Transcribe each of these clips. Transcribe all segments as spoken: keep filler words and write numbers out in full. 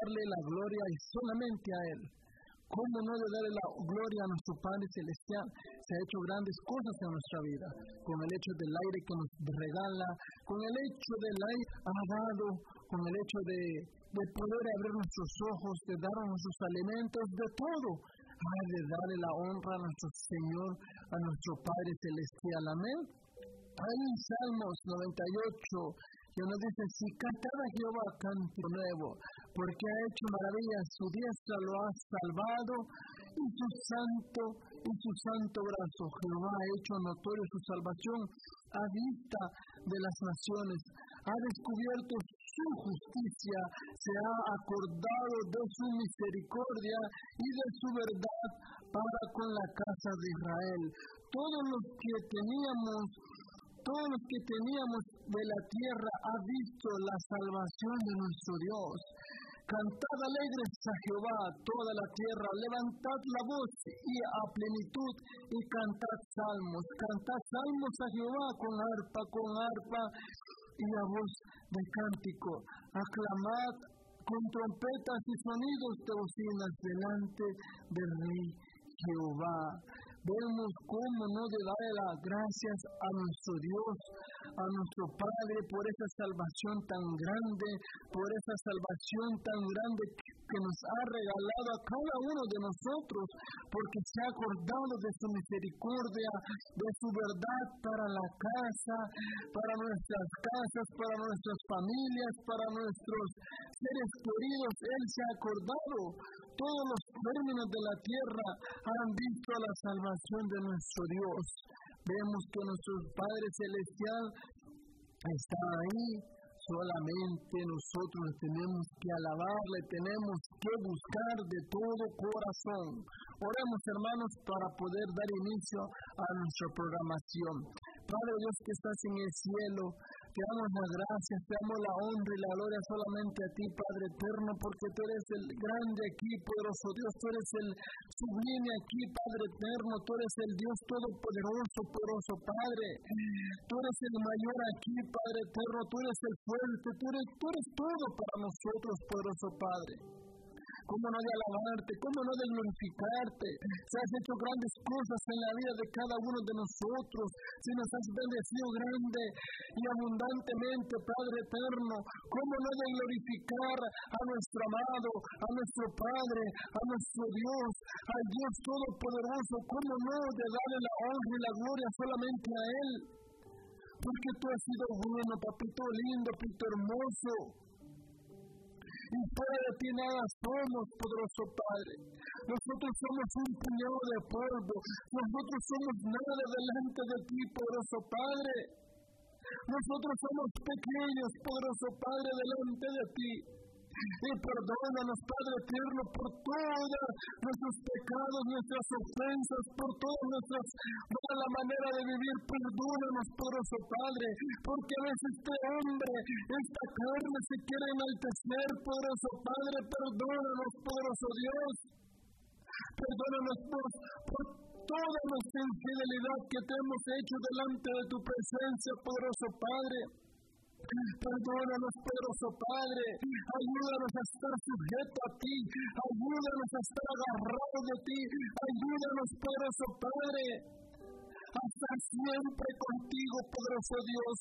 darle la gloria y solamente a Él. ¿Cómo no de darle la gloria a nuestro Padre Celestial? Se ha hecho grandes cosas en nuestra vida, con el hecho del aire que nos regala, con el hecho del aire ha dado, con el hecho de, de poder abrir nuestros ojos, de darnos nuestros alimentos, de todo. Ha de darle la honra a nuestro Señor, a nuestro Padre Celestial. Amén. Hay en Salmos noventa y ocho, que nos dice, si cantad a Jehová canto nuevo, porque ha hecho maravillas, su diestra lo ha salvado, y su santo, y su santo brazo. Jehová ha hecho notorio su salvación a vista de las naciones, ha descubierto su justicia, se ha acordado de su misericordia y de su verdad para con la casa de Israel. Todos los que teníamos Todos los que teníamos de la tierra ha visto la salvación de nuestro Dios. Cantad alegres a Jehová toda la tierra, levantad la voz y a plenitud y cantad salmos. Cantad salmos a Jehová con arpa, con arpa y a voz de cántico. Aclamad con trompetas y sonidos de bocinas delante del Rey Jehová. Vemos cómo no de darle las gracias a nuestro Dios, a nuestro Padre, por esa salvación tan grande, por esa salvación tan grande que nos ha regalado a cada uno de nosotros, porque se ha acordado de su misericordia, de su verdad para la casa, para nuestras casas, para nuestras familias, para nuestros seres queridos. Él se ha acordado. Todos los términos de la tierra han visto la salvación de nuestro Dios. Vemos que nuestro Padre Celestial está ahí. Solamente nosotros tenemos que alabarle, tenemos que buscar de todo corazón. Oremos, hermanos, para poder dar inicio a nuestra programación. Padre Dios que estás en el cielo, te damos las gracias, te damos la honra y la gloria solamente a ti, Padre eterno, porque tú eres el grande aquí, poderoso Dios, tú eres el sublime aquí, Padre eterno, tú eres el Dios todopoderoso, poderoso Padre, tú eres el mayor aquí, Padre eterno, tú eres el fuerte, tú eres, tú eres todo para nosotros, poderoso Padre. ¿Cómo no de alabarte? ¿Cómo no de glorificarte? Se has hecho grandes cosas en la vida de cada uno de nosotros. Si nos has bendecido grande y abundantemente, Padre eterno. ¿Cómo no de glorificar a nuestro amado, a nuestro Padre, a nuestro Dios, al Dios Todopoderoso? ¿Cómo no de darle la honra y la gloria solamente a Él? Porque tú has sido bueno, papito lindo, papito hermoso. Y fuera de ti nada somos, poderoso Padre. Nosotros somos un puñado de polvo. Nosotros somos nada delante de ti, poderoso Padre. Nosotros somos pequeños, poderoso Padre, delante de ti. Y perdónanos, Padre eterno, por todos nuestros pecados, nuestras ofensas, por todas nuestras mala manera de vivir. Perdónanos, poderoso Padre, porque a veces este hombre, esta carne se quiere enaltecer, poderoso Padre. Perdónanos, poderoso Dios. Perdónanos por, por toda nuestra infidelidad que te hemos hecho delante de tu presencia, poderoso Padre. Perdónanos, poderoso Padre, ayúdanos a estar sujetos a ti, ayúdanos a estar agarrados de ti, ayúdanos, poderoso Padre, a estar siempre contigo, poderoso Dios.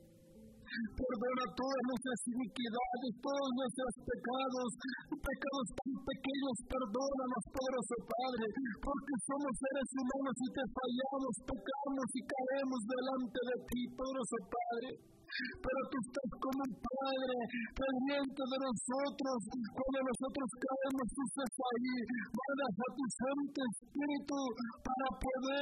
Perdona todas nuestras iniquidades, todos nuestros pecados, pecados tan pequeños, perdónanos, poderoso Padre, porque somos seres humanos y te fallamos, pecamos y caemos delante de ti, poderoso Padre. Pero tú estás como un Padre pendiente de nosotros. Cuando nosotros caemos, tú estás ahí. Mandas a tu Santo Espíritu para poder